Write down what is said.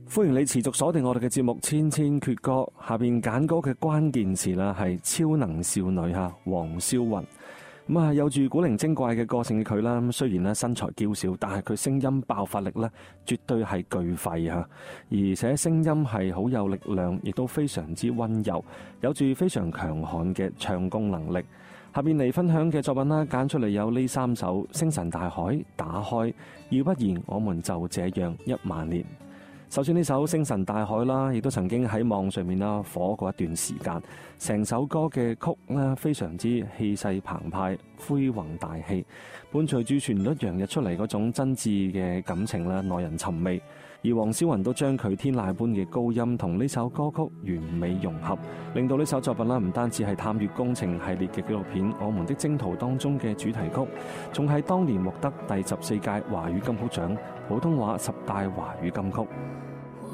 歡迎你持續鎖定我哋嘅節目《千千闕歌》，下邊揀歌嘅關鍵詞啦係超能少女吓黃霄雲。咁啊，有住古靈精怪嘅個性嘅佢啦，雖然咧身材嬌小，但係佢聲音爆發力咧絕對係巨肺吓，而且聲音係好有力量，亦都非常之溫柔，有住非常強悍嘅唱功能力。下邊嚟分享嘅作品啦，揀出嚟有呢3首：《星辰大海》、打開、要不然我們就這樣10000年。首先呢首《星辰大海》啦，亦都曾經喺網上面啦火過一段時間。成首歌嘅曲啦，非常之氣勢澎湃、恢宏大氣，伴隨住旋律洋溢出嚟嗰種真摯嘅感情啦，耐人尋味。而黃霄雲都將佢天籟般嘅高音同呢首歌曲完美融合，令到呢首作品啦唔單止係探月工程系列嘅紀錄片《我們的征途》當中嘅主題曲，仲係當年獲得第14屆華語金曲獎普通話10大華語金曲。